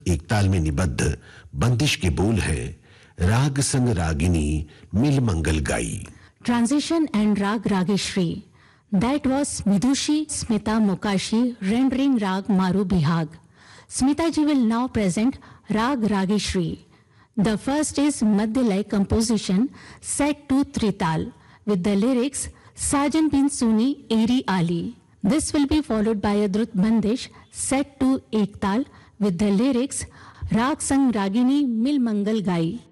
एक ताल में निबद्ध बंदिश के बोल है, राग संग रागिनी मिल मंगल गाई। Transition and Rag Rageshri. That was Vidushi Smita Mokashi rendering Rag Maru Bihag. Smita ji will now present Rag Rageshri. The first is Madhyalay composition set to Trital with the lyrics Sajan bin Suni Eri Ali. This will be followed by a Drut Bandish set to Ektal with the lyrics Rag Sang Ragini Mil Mangal Gai.